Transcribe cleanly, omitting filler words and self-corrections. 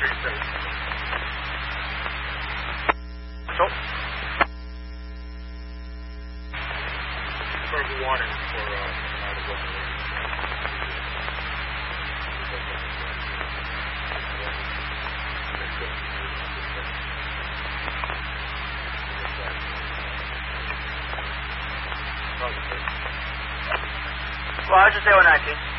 So, sort of water for out of water. Well, I just say 19.